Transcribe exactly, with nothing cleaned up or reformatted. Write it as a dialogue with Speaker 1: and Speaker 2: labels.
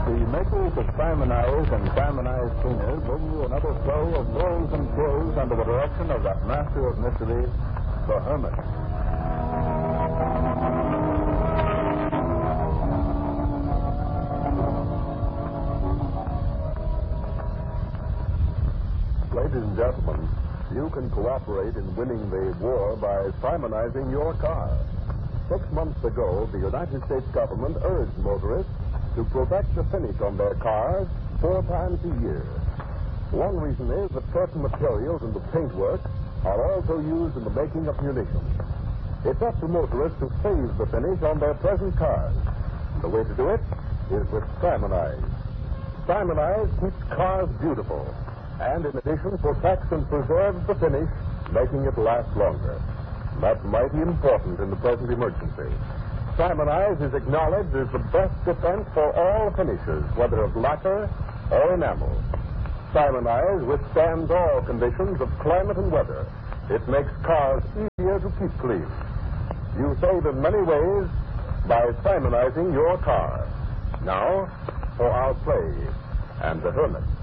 Speaker 1: The makers of Simonize and Simonize Cleaners bring you another flow of rolls and clothes under the direction of that master of mystery, the Hermit. Ladies and gentlemen, you can cooperate in winning the war by Simonizing your car. Six months ago, the United States government urged motorists to protect the finish on their cars four times a year. One reason is that certain materials in the paintwork are also used in the making of munitions. It's up to motorists to save the finish on their present cars. The way to do it is with Simonize. Simonize keeps cars beautiful, and in addition protects and preserves the finish, making it last longer. That's mighty important in the present emergency. Simonize is acknowledged as the best defense for all finishes, whether of lacquer or enamel. Simonize withstands all conditions of climate and weather. It makes cars easier to keep clean. You save in many ways by Simonizing your car. Now, for our play and the Hermit.